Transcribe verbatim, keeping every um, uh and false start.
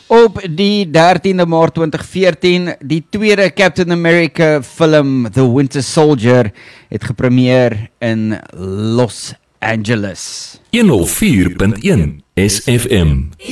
Op die dertiende Maart twintig veertien, die tweede Captain America film The Winter Soldier het gepremier in Los Angeles. honderd vier punt een S F M